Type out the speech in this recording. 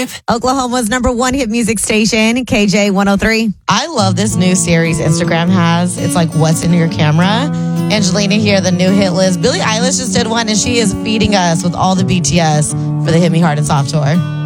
Oklahoma's number one hit music station, KJ 103. I love this new series Instagram has. It's like What's in Your Camera. Angelina here, the new hit list. Billie Eilish just did one, and she is feeding us with all the BTS for the Hit Me Hard and Soft tour.